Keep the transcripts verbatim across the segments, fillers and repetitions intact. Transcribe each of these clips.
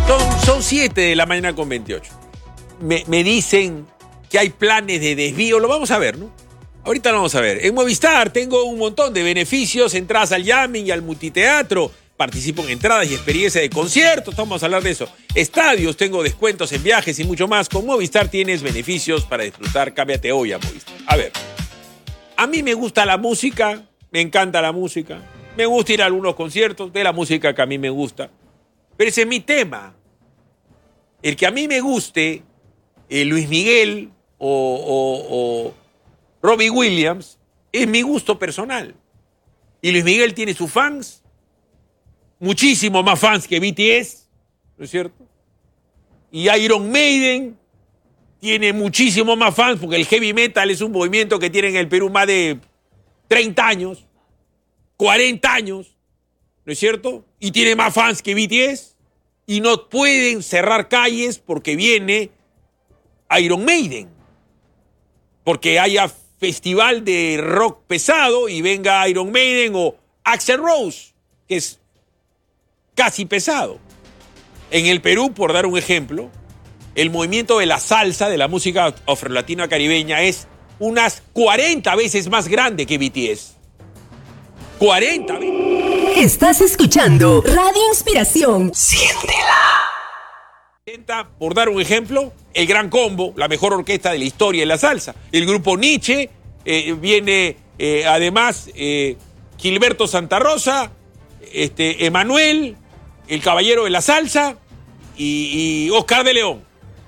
Son, son siete de la mañana con veintiocho. Me, me dicen que hay planes de desvío, lo vamos a ver, ¿no? Ahorita lo vamos a ver. En Movistar tengo un montón de beneficios, entradas al jamming y al multiteatro. Participo en entradas y experiencia de conciertos, vamos a hablar de eso. Estadios, tengo descuentos en viajes y mucho más. Con Movistar tienes beneficios para disfrutar. Cámbiate hoy a Movistar. A ver, a mí me gusta la música, me encanta la música. Me gusta ir a algunos conciertos de la música que a mí me gusta. Pero ese es mi tema. El que a mí me guste, eh, Luis Miguel o, o, o Robbie Williams, es mi gusto personal. Y Luis Miguel tiene sus fans, muchísimo más fans que B T S, ¿no es cierto? Y Iron Maiden tiene muchísimo más fans, porque el heavy metal es un movimiento que tiene en el Perú más de treinta años, cuarenta años, ¿no es cierto? Y tiene más fans que B T S, y no pueden cerrar calles porque viene Iron Maiden, porque haya festival de rock pesado y venga Iron Maiden o Axl Rose, que es casi pesado. En el Perú, por dar un ejemplo, el movimiento de la salsa, de la música afro-latina caribeña, es unas cuarenta veces más grande que B T S. cuarenta veces. Estás escuchando Radio Inspiración. Siéntela. Por dar un ejemplo, el Gran Combo, la mejor orquesta de la historia de la salsa. El grupo Nietzsche, eh, viene eh, además eh, Gilberto Santa Rosa, este, Emanuel, el Caballero de la Salsa y, y Oscar de León.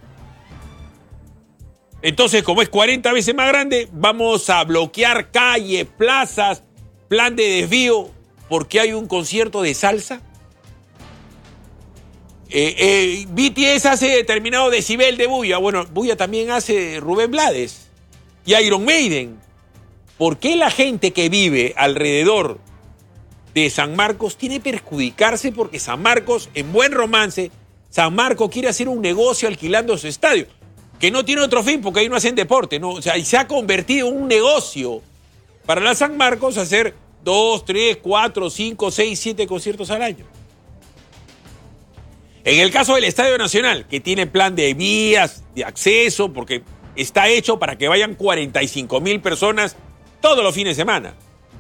Entonces, como es cuarenta veces más grande, vamos a bloquear calles, plazas, plan de desvío, porque hay un concierto de salsa. Eh, eh, B T S hace determinado decibel de bulla. Bueno, bulla también hace Rubén Blades y Iron Maiden. ¿Por qué la gente que vive alrededor de San Marcos tiene que perjudicarse? Porque San Marcos, en buen romance, San Marcos quiere hacer un negocio alquilando su estadio, que no tiene otro fin porque ahí no hacen deporte, ¿no? O sea, y se ha convertido en un negocio para la San Marcos hacer dos, tres, cuatro, cinco, seis, siete conciertos al año. En el caso del Estadio Nacional, que tiene plan de vías, de acceso, porque está hecho para que vayan cuarenta y cinco mil personas todos los fines de semana.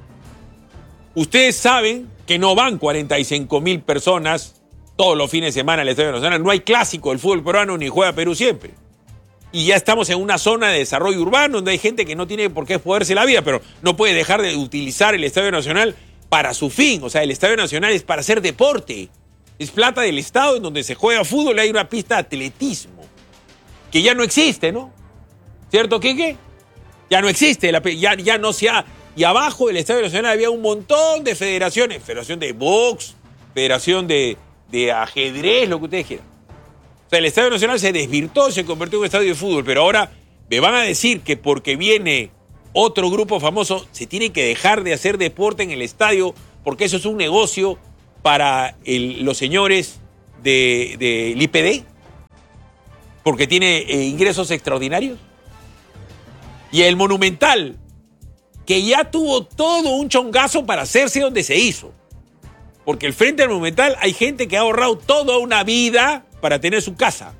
Ustedes saben que no van cuarenta y cinco mil personas todos los fines de semana al Estadio Nacional. No hay clásico del fútbol peruano ni juega Perú siempre. Y ya estamos en una zona de desarrollo urbano donde hay gente que no tiene por qué joderse la vida, pero no puede dejar de utilizar el Estadio Nacional para su fin. O sea, el Estadio Nacional es para hacer deporte. Es plata del Estado en donde se juega fútbol y hay una pista de atletismo, que ya no existe, ¿no? ¿Cierto, Quique? Ya no existe, la, ya, ya no se ha... Y abajo del Estadio Nacional había un montón de federaciones, federación de box, federación de, de ajedrez, lo que ustedes quieran. O sea, el Estadio Nacional se desvirtó, se convirtió en un estadio de fútbol, pero ahora me van a decir que porque viene otro grupo famoso, se tiene que dejar de hacer deporte en el estadio, porque eso es un negocio para el, los señores de, de del I P D, porque tiene eh, ingresos extraordinarios. Y el Monumental, que ya tuvo todo un chongazo para hacerse donde se hizo, porque el frente al Monumental hay gente que ha ahorrado toda una vida para tener su casa.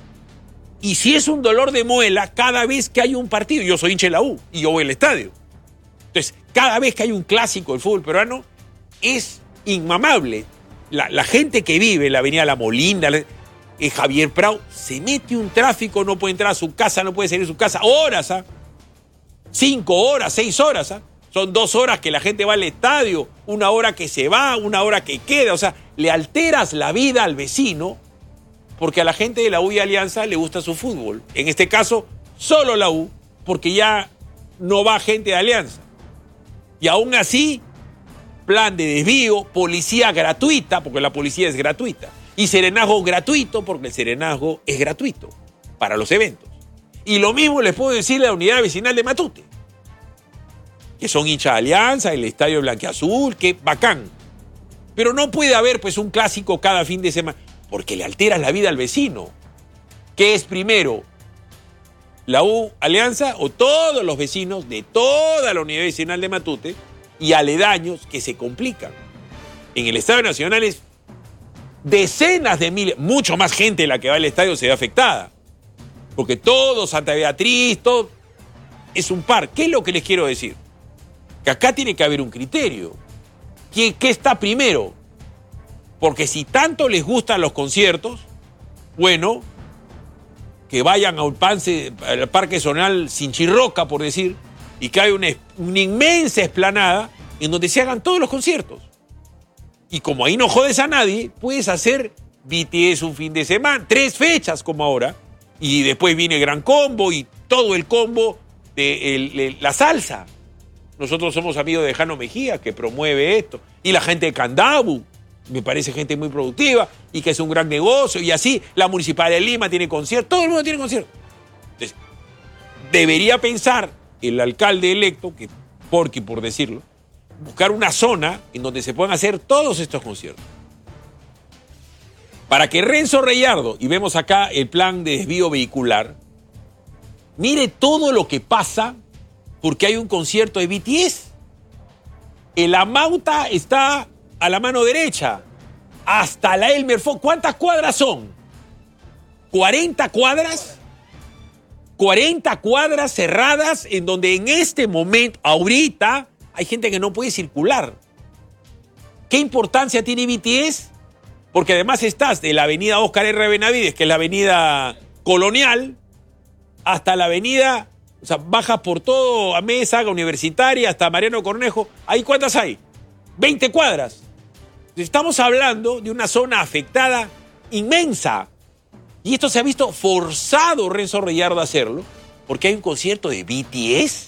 Y si es un dolor de muela cada vez que hay un partido, yo soy hincha de la U y yo voy al estadio. Entonces, cada vez que hay un clásico del fútbol peruano, es inmamable. La, la gente que vive en la avenida La Molina, la, eh, Javier Prau, se mete un tráfico, no puede entrar a su casa, no puede salir de su casa, horas, ¿ah? Cinco horas, seis horas, ¿ah? Son dos horas que la gente va al estadio, una hora que se va, una hora que queda, o sea, le alteras la vida al vecino, porque a la gente de la U y Alianza le gusta su fútbol. En este caso, solo la U, porque ya no va gente de Alianza. Y aún así, plan de desvío, policía gratuita, porque la policía es gratuita, y serenazgo gratuito, porque el serenazgo es gratuito para los eventos. Y lo mismo les puedo decir a la unidad vecinal de Matute, que son hinchas de Alianza, el estadio blanquiazul, que bacán. Pero no puede haber pues un clásico cada fin de semana, porque le alteras la vida al vecino. ¿Qué es primero? ¿La U Alianza o todos los vecinos de toda la unidad vecinal de Matute y aledaños que se complican? En el Estadio Nacional es decenas de miles, mucho más gente de la que va al estadio se ve afectada. Porque todo, Santa Beatriz, todo, es un par. ¿Qué es lo que les quiero decir? Que acá tiene que haber un criterio. ¿Qué, qué está primero? Porque si tanto les gustan los conciertos, bueno, que vayan al, Pance, al Parque Zonal Sinchirroca, por decir, y que haya una, una inmensa explanada en donde se hagan todos los conciertos. Y como ahí no jodes a nadie, puedes hacer B T S un fin de semana, tres fechas como ahora, y después viene Gran Combo y todo el combo de el, el, la salsa. Nosotros somos amigos de Jano Mejía, que promueve esto, y la gente de Candabu, me parece gente muy productiva, y que es un gran negocio, y así la Municipalidad de Lima tiene conciertos, todo el mundo tiene conciertos. Entonces, debería pensar el alcalde electo, que Porky por decirlo, buscar una zona en donde se puedan hacer todos estos conciertos. Para que Renzo Reyardo, y vemos acá el plan de desvío vehicular, mire todo lo que pasa porque hay un concierto de B T S. El Amauta está a la mano derecha, hasta la Elmer Fox. ¿Cuántas cuadras son? ¿cuarenta cuadras? cuarenta cuadras cerradas en donde en este momento, ahorita, hay gente que no puede circular. ¿Qué importancia tiene B T S? Porque además estás de la avenida Óscar R. Benavides, que es la avenida colonial, hasta la avenida, o sea, bajas por todo, a Mesa, Universitaria, hasta Mariano Cornejo. ¿Ahí cuántas hay? veinte cuadras. Estamos hablando de una zona afectada inmensa. Y esto se ha visto forzado Renzo Reyardo a hacerlo, porque hay un concierto de B T S.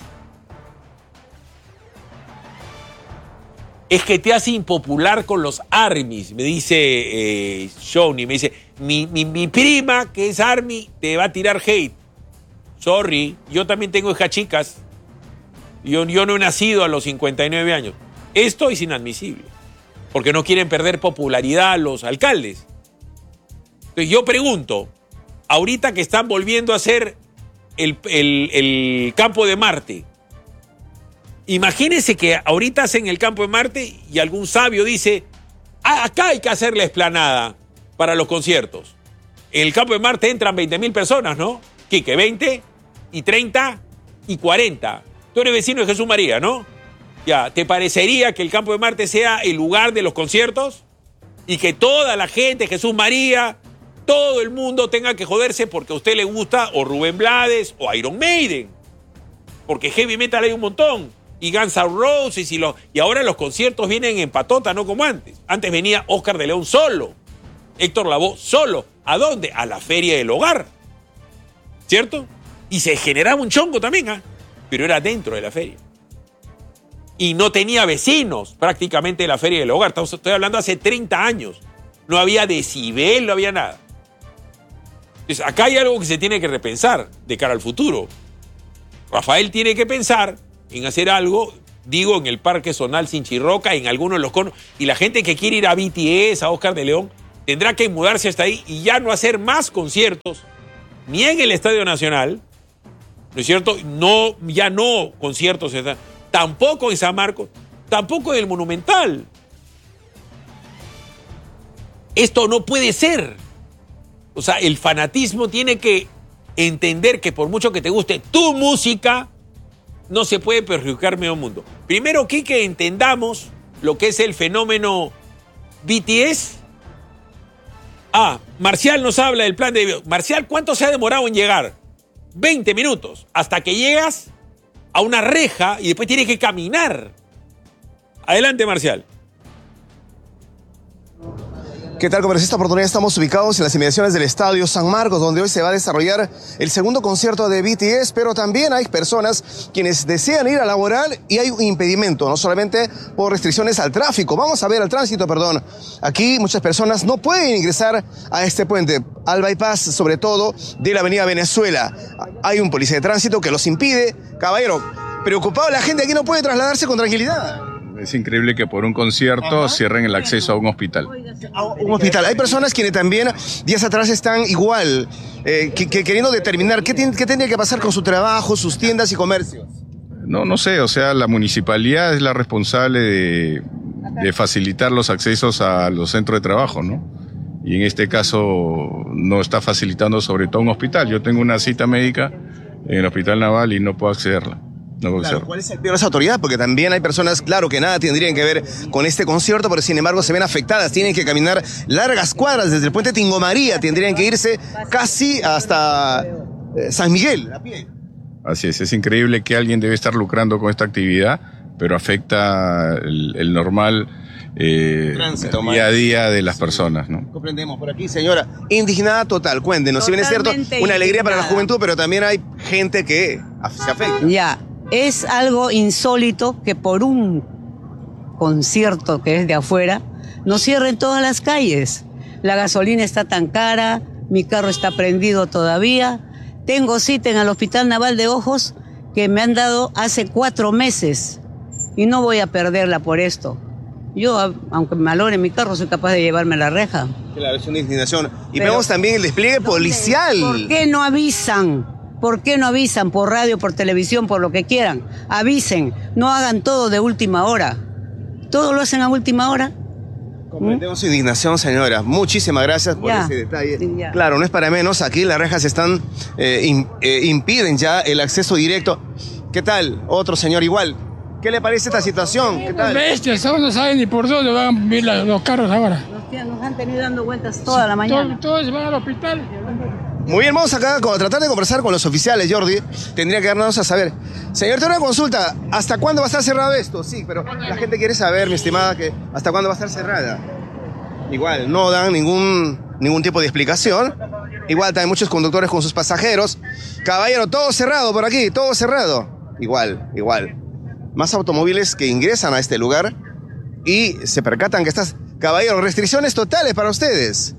Es que te hace impopular con los ARMYs, me dice eh, Shawnee, me dice, mi, mi, mi prima que es ARMY te va a tirar hate. Sorry, yo también tengo hijas chicas. Yo, yo no he nacido a los cincuenta y nueve años. Esto es inadmisible, porque no quieren perder popularidad los alcaldes. Entonces yo pregunto, ahorita que están volviendo a hacer el, el, el campo de Marte, imagínense que ahorita hacen el campo de Marte y algún sabio dice, ah, acá hay que hacer la explanada para los conciertos. En el campo de Marte entran veinte mil personas, ¿no? Quique, veinte y treinta y cuarenta. Tú eres vecino de Jesús María, ¿no? Ya, ¿te parecería que el campo de Marte sea el lugar de los conciertos? Y que toda la gente, Jesús María, todo el mundo tenga que joderse porque a usted le gusta o Rubén Blades o Iron Maiden. Porque heavy metal hay un montón. Y Guns N' Roses y, lo, y ahora los conciertos vienen en patota, no como antes. Antes venía Oscar de León solo, Héctor Lavoe solo. ¿A dónde? A la Feria del Hogar. ¿Cierto? Y se generaba un chongo también, ¿eh? Pero era dentro de la feria. Y no tenía vecinos prácticamente de la Feria del Hogar. Estoy hablando hace treinta años. No había decibel, no había nada. Entonces, acá hay algo que se tiene que repensar de cara al futuro. Rafael tiene que pensar en hacer algo, digo, en el Parque Zonal Sinchirroca, en algunos de los conos, y la gente que quiere ir a B T S, a Oscar de León, tendrá que mudarse hasta ahí y ya no hacer más conciertos, ni en el Estadio Nacional, ¿no es cierto? No, ya no conciertos, tampoco en San Marcos, tampoco en el Monumental. Esto no puede ser. O sea, el fanatismo tiene que entender que por mucho que te guste tu música, no se puede perjudicar medio mundo. Primero, que que entendamos lo que es el fenómeno B T S. Ah, Marcial nos habla del plan de... Marcial, ¿cuánto se ha demorado en llegar? veinte minutos. Hasta que llegas a una reja y después tienes que caminar. Adelante, Marcial. ¿Qué tal, con esta oportunidad estamos ubicados en las inmediaciones del Estadio San Marcos, donde hoy se va a desarrollar el segundo concierto de B T S, pero también hay personas quienes desean ir a laborar y hay un impedimento, no solamente por restricciones al tráfico, vamos a ver al tránsito, perdón. Aquí muchas personas no pueden ingresar a este puente, al bypass, sobre todo de la avenida Venezuela. Hay un policía de tránsito que los impide. Caballero, preocupado, la gente aquí no puede trasladarse con tranquilidad. Es increíble que por un concierto Ajá. cierren el acceso a un hospital. A un hospital. Hay personas quienes también días atrás están igual, eh, que, que queriendo determinar qué, tiene, qué tendría que pasar con su trabajo, sus tiendas y comercios. No, no sé, o sea, la municipalidad es la responsable de, de facilitar los accesos a los centros de trabajo, ¿no? y en este caso no está facilitando sobre todo un hospital. Yo tengo una cita médica en el Hospital Naval y no puedo accederla. No puedo Claro, accederla. ¿cuál es el pedido de las autoridades? Porque también hay personas, claro, que nada tendrían que ver con este concierto, pero sin embargo se ven afectadas. Tienen que caminar largas cuadras desde el puente Tingo María. Tendrían que irse casi hasta eh, San Miguel, a pie. Así es, es increíble que alguien debe estar lucrando con esta actividad, pero afecta el, el normal eh, Tránsito, día a día de las personas, ¿no? Comprendemos por aquí, señora. Indignada total, cuéntenos. Si bien es cierto, Totalmente una alegría para la indignada. juventud, pero también hay gente que af- se afecta. Ya, es algo insólito que por un concierto que es de afuera, nos cierren todas las calles. La gasolina está tan cara, mi carro está prendido todavía. Tengo cita en el Hospital Naval de Ojos que me han dado hace cuatro meses y no voy a perderla por esto. Yo, a- aunque me malogre mi carro, soy capaz de llevarme la reja. Claro, es una indignación. Y Pero- vemos también el despliegue policial. ¿Por qué no avisan? ¿Por qué no avisan por radio, por televisión, por lo que quieran? Avisen, no hagan todo de última hora. Todo lo hacen a última hora. Comprendemos su indignación, señora. Muchísimas gracias por Ya. ese detalle. Sí, ya. Claro, no es para menos. Aquí las rejas están eh, im- eh, impiden ya el acceso directo. ¿Qué tal? Otro señor igual. ¿Qué le parece esta situación? ¿Qué tal? Bestias, ahora no saben ni por dónde van a vivir la- los carros ahora. Nos, nos han tenido dando vueltas toda la mañana. Todos, todos van al hospital. Muy bien, vamos acá a tratar de conversar con los oficiales, Jordi. Tendría que darnos a saber. Señor, tengo una consulta. ¿Hasta cuándo va a estar cerrado esto? Sí, pero la gente quiere saber, mi estimada, que hasta cuándo va a estar cerrada. Igual, no dan ningún, ningún tipo de explicación. Igual, también muchos conductores con sus pasajeros. Caballero, todo cerrado por aquí, todo cerrado. Igual, igual. Más automóviles que ingresan a este lugar y se percatan que estas, caballero, restricciones totales para ustedes.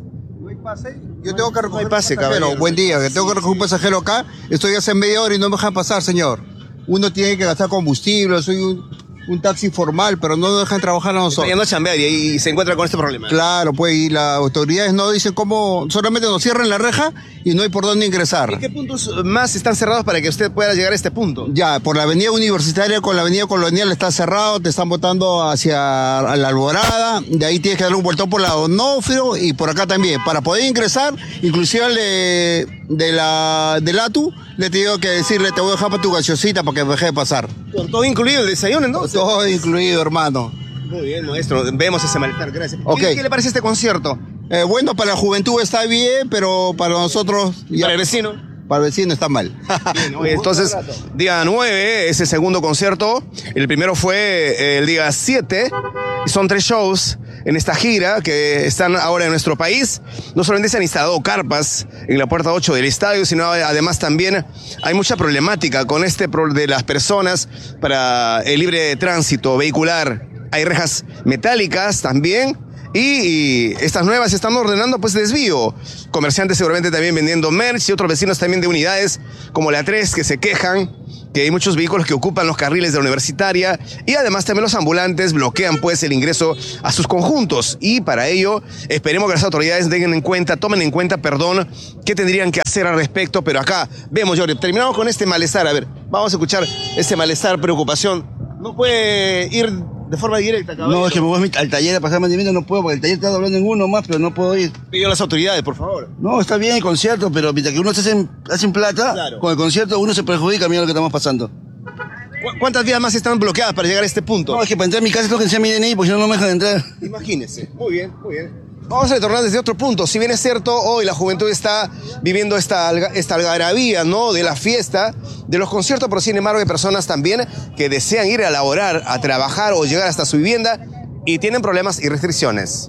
Yo tengo que recoger No hay pase, un pasajero. caballero. Buen día, que tengo que recoger un pasajero acá. Estoy hace media hora y no me dejan pasar, señor. Uno tiene que gastar combustible, soy un, un taxi formal, pero no nos dejan trabajar a Está nosotros. yendo a chambear y, y se encuentra con este problema. Claro, pues, y las autoridades no dicen cómo, solamente nos cierran la reja y no hay por dónde ingresar. ¿En qué puntos más están cerrados para que usted pueda llegar a este punto? Ya, por la avenida universitaria con la avenida colonial está cerrado, te están botando hacia la Alborada, de ahí tienes que dar un vueltón por la Onofrio y por acá también. Para poder ingresar, inclusive al de, de la del A T U, le tengo que decirle, te voy a dejar para tu gaseosita para que me deje de pasar. Con todo incluido el desayuno, entonces. Todo incluido, hermano. Muy bien, maestro. Vemos ese malestar, gracias. Ok. ¿Qué, qué le parece este concierto? Eh, bueno, para la juventud está bien, pero para nosotros... ya- Para el vecino. Para el vecino está mal. Bien, oye, entonces, día nueve, ese segundo concierto. El primero fue eh, el día siete. Son tres shows en esta gira que están ahora en nuestro país. No solamente se han instalado carpas en la puerta ocho del estadio, sino además también hay mucha problemática con este pro- de las personas para el libre tránsito vehicular. Hay rejas metálicas también. Y, y estas nuevas están ordenando pues desvío. Comerciantes seguramente también vendiendo merch y otros vecinos también de unidades como la tres que se quejan que hay muchos vehículos que ocupan los carriles de la universitaria y además también los ambulantes bloquean pues el ingreso a sus conjuntos y para ello esperemos que las autoridades tengan en cuenta, tomen en cuenta, perdón, qué tendrían que hacer al respecto, pero acá vemos, Jordi, terminamos con este malestar, a ver, vamos a escuchar este malestar, preocupación, no puede ir de forma directa, caballero. No, es que me voy al taller a pasar mantenimiento, no puedo, porque el taller está doblando en uno más, pero no puedo ir. Pidió a las autoridades, por favor. No, está bien el concierto, pero mientras que uno se hace, hacen plata, Claro. con el concierto uno se perjudica, mira lo que estamos pasando. ¿Cu- ¿Cuántas vías más están bloqueadas para llegar a este punto? No, es que para entrar a mi casa tengo que enseñar mi D N I, porque si no, no me dejan entrar. Imagínese. Muy bien, muy bien. Vamos a retornar desde otro punto. Si bien es cierto, hoy la juventud está viviendo esta, alga- esta algarabía, ¿no? De la fiesta, de los conciertos, pero sin embargo hay personas también que desean ir a laborar, a trabajar o llegar hasta su vivienda y tienen problemas y restricciones.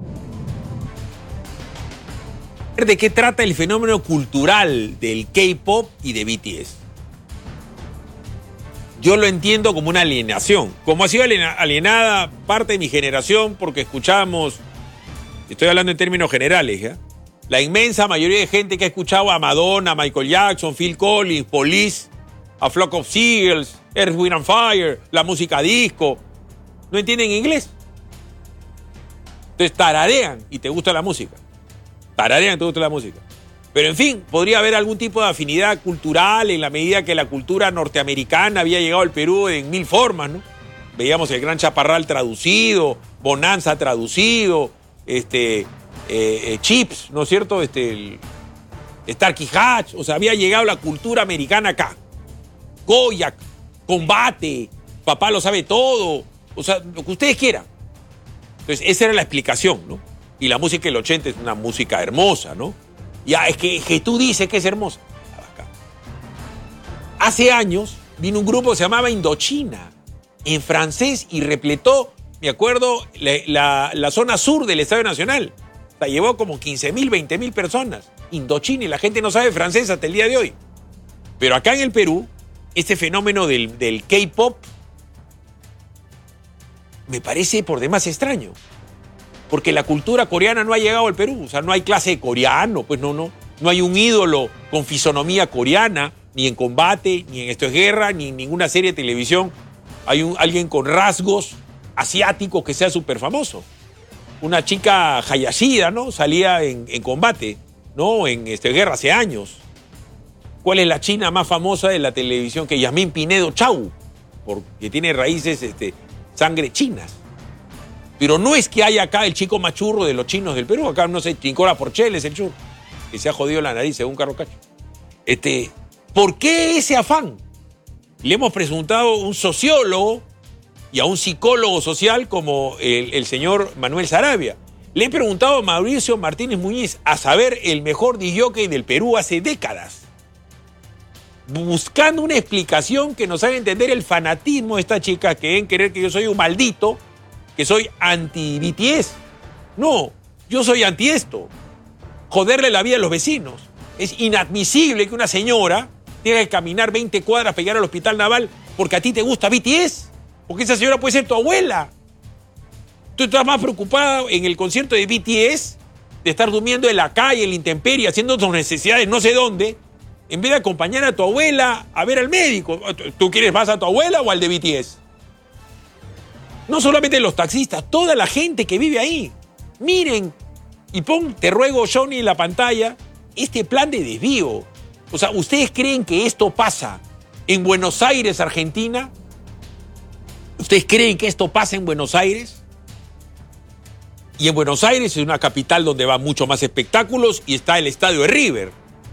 ¿De qué trata el fenómeno cultural del K-pop y de B T S? Yo lo entiendo como una alienación, como ha sido aliena- alienada parte de mi generación porque escuchamos, estoy hablando en términos generales, ¿ya? La inmensa mayoría de gente que ha escuchado a Madonna, a Michael Jackson, Phil Collins, Police, a Flock of Seagulls, Earth, Wind and Fire, la música disco, no entienden inglés. Entonces tararean y te gusta la música. Tararean y te gusta la música. Pero en fin, podría haber algún tipo de afinidad cultural en la medida que la cultura norteamericana había llegado al Perú en mil formas, ¿no? Veíamos el Gran Chaparral traducido, Bonanza traducido, este, eh, eh, Chips, ¿no es cierto? Este, el Starkey Hatch, o sea, había llegado la cultura americana acá. Goya, Combate, Papá lo sabe todo, o sea, lo que ustedes quieran. Entonces, esa era la explicación, ¿no? Y la música del ochenta es una música hermosa, ¿no? Ya, es que, que tú dices que es hermosa. Hace años vino un grupo que se llamaba Indochina, en francés, y repletó, me acuerdo, la, la, la zona sur del Estadio Nacional. O sea, llevó como quince mil, veinte mil personas. Indochina, y la gente no sabe francés hasta el día de hoy. Pero acá en el Perú, este fenómeno del, del K-pop me parece por demás extraño. Porque la cultura coreana no ha llegado al Perú. O sea, no hay clase de coreano, pues no, no. No hay un ídolo con fisonomía coreana, ni en Combate, ni en Esto es Guerra, ni en ninguna serie de televisión. Hay un, alguien con rasgos asiáticos que sea súper famoso. Una chica Hayashida, ¿no? Salía en, en Combate, ¿no? En Esto es Guerra hace años. ¿Cuál es la china más famosa de la televisión? Que Yasmín Pinedo Chau, porque tiene raíces, este, sangre chinas. Pero no es que haya acá el chico machurro de los chinos del Perú. Acá, no sé, Chincora Porchel es el churro, que se ha jodido la nariz según Carlos Cacho. Este, ¿por qué ese afán? Le hemos preguntado a un sociólogo y a un psicólogo social como el, el señor Manuel Sarabia. Le he preguntado a Mauricio Martínez Muñiz, a saber, el mejor disc jockey del Perú hace décadas, buscando una explicación que nos haga entender el fanatismo de esta chica, que deben creer que yo soy un maldito, que soy anti-B T S. No, yo soy anti esto. Joderle la vida a los vecinos. Es inadmisible que una señora tenga que caminar veinte cuadras para llegar al Hospital Naval porque a ti te gusta B T S. Porque esa señora puede ser tu abuela. Tú estás más preocupado en el concierto de B T S, de estar durmiendo en la calle, en la intemperie, haciendo tus necesidades no sé dónde, en vez de acompañar a tu abuela a ver al médico. ¿Tú quieres más a tu abuela o al de B T S? No solamente los taxistas, toda la gente que vive ahí. Miren, y pon, te ruego, Johnny, en la pantalla, este plan de desvío. O sea, ¿ustedes creen que esto pasa en Buenos Aires, Argentina? ¿Ustedes creen que esto pasa en Buenos Aires? Y en Buenos Aires es una capital donde va mucho más espectáculos y está el estadio de River.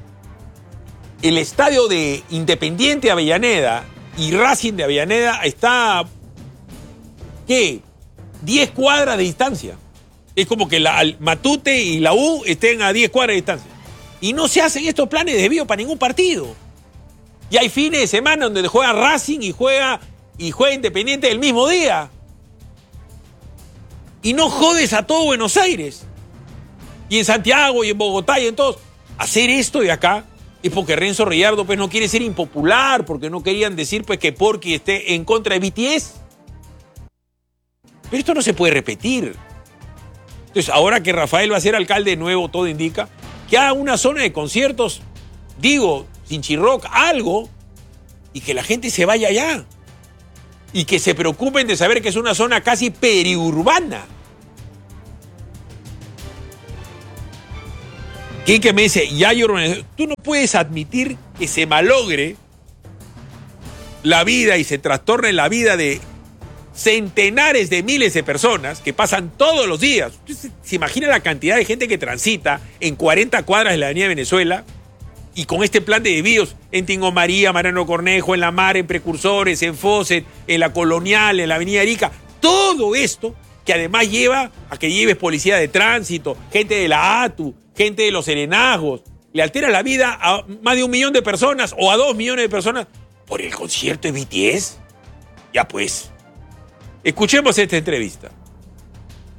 El estadio de Independiente de Avellaneda y Racing de Avellaneda está, ¿qué? diez cuadras de distancia. Es como que la Matute y la U estén a diez cuadras de distancia. Y no se hacen estos planes de desvío para ningún partido. Y hay fines de semana donde juega Racing y juega, y juega Independiente el mismo día. Y no jodes a todo Buenos Aires. Y en Santiago y en Bogotá y en todos. Hacer esto de acá es porque Renzo Riyardo pues no quiere ser impopular, porque no querían decir pues que Porky esté en contra de B T S. Pero esto no se puede repetir. Entonces, ahora que Rafael va a ser alcalde de nuevo, todo indica que haga una zona de conciertos, digo, Chinchirroc, algo, y que la gente se vaya allá. Y que se preocupen de saber que es una zona casi periurbana. ¿Quién que me dice, ya hay organización? Tú no puedes admitir que se malogre la vida y se trastorne la vida de centenares de miles de personas que pasan todos los días. ¿Usted se imagina la cantidad de gente que transita en cuarenta cuadras de la avenida Venezuela? Y con este plan de desvíos en Tingo María, Mariano Cornejo, en La Mar, en Precursores, en Fawcett, en la Colonial, en la avenida Arica. Todo esto que además lleva a que lleves policía de tránsito, gente de la A T U, gente de los serenazgos. Le altera la vida a más de un millón de personas o a dos millones de personas por el concierto de B T S. Ya pues. Escuchemos esta entrevista.